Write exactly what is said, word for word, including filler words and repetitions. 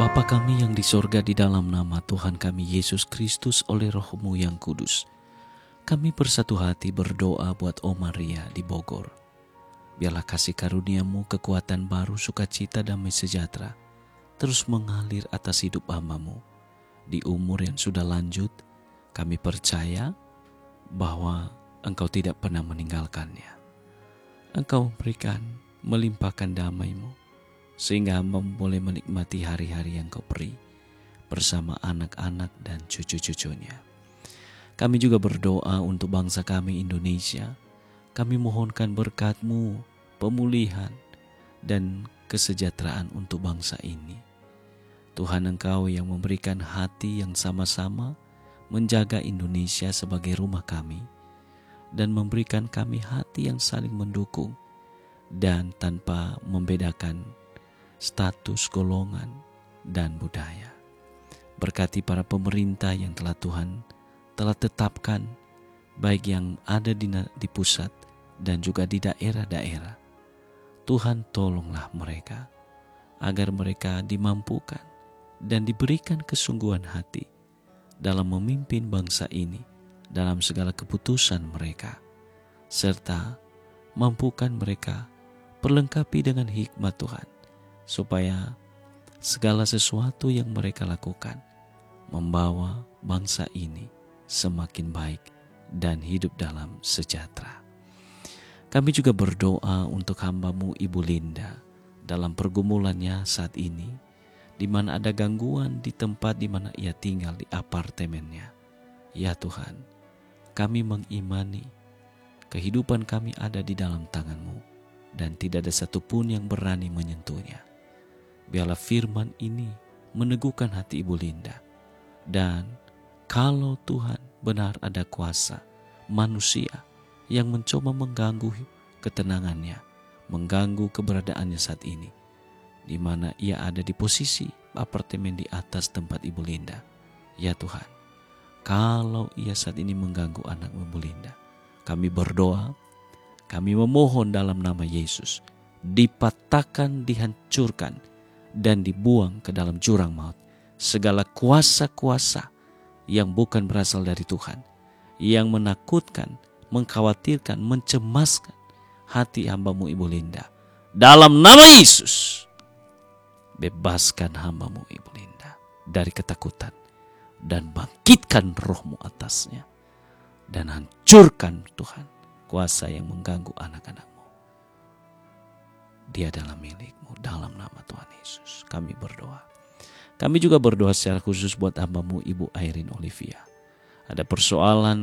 Bapa kami yang di sorga, di dalam nama Tuhan kami Yesus Kristus oleh Roh-Mu yang kudus, kami bersatu hati berdoa buat Oma Ria di Bogor. Biarlah kasih karunia-Mu, kekuatan baru, sukacita, damai sejahtera terus mengalir atas hidup hamba-Mu. Di umur yang sudah lanjut, kami percaya bahwa Engkau tidak pernah meninggalkannya. Engkau memberikan, melimpahkan damai-Mu, sehingga hamba boleh menikmati hari-hari yang Kau beri bersama anak-anak dan cucu-cucunya. Kami juga berdoa untuk bangsa kami Indonesia. Kami mohonkan berkat-Mu, pemulihan dan kesejahteraan untuk bangsa ini. Tuhan, Engkau yang memberikan hati yang sama-sama menjaga Indonesia sebagai rumah kami dan memberikan kami hati yang saling mendukung dan tanpa membedakan status, golongan, dan budaya. Berkati para pemerintah yang telah Tuhan telah tetapkan, baik yang ada di, di pusat dan juga di daerah-daerah. Tuhan, tolonglah mereka agar mereka dimampukan dan diberikan kesungguhan hati dalam memimpin bangsa ini dalam segala keputusan mereka, serta mampukan mereka perlengkapi dengan hikmat Tuhan, supaya segala sesuatu yang mereka lakukan membawa bangsa ini semakin baik dan hidup dalam sejahtera. Kami juga berdoa untuk hamba-Mu Ibu Linda dalam pergumulannya saat ini, di mana ada gangguan di tempat di mana ia tinggal di apartemennya. Ya Tuhan, kami mengimani kehidupan kami ada di dalam tangan-Mu dan tidak ada satupun yang berani menyentuhnya. Biarlah firman ini meneguhkan hati Ibu Linda. Dan kalau Tuhan benar ada kuasa manusia yang mencoba mengganggu ketenangannya, mengganggu keberadaannya saat ini, di mana ia ada di posisi apartemen di atas tempat Ibu Linda. Ya Tuhan, kalau ia saat ini mengganggu anak Ibu Linda, kami berdoa, kami memohon dalam nama Yesus, dipatahkan, dihancurkan, dan dibuang ke dalam jurang maut segala kuasa-kuasa yang bukan berasal dari Tuhan, yang menakutkan, mengkhawatirkan, mencemaskan hati hamba-Mu Ibu Linda. Dalam nama Yesus, bebaskan hamba-Mu Ibu Linda dari ketakutan dan bangkitkan Roh-Mu atasnya, dan hancurkan Tuhan kuasa yang mengganggu anak-anak-Mu. Dia adalah milik-Mu. Dalam nama Tuhan Yesus kami berdoa. Kami juga berdoa secara khusus buat hamba-Mu Ibu Airin Olivia. Ada persoalan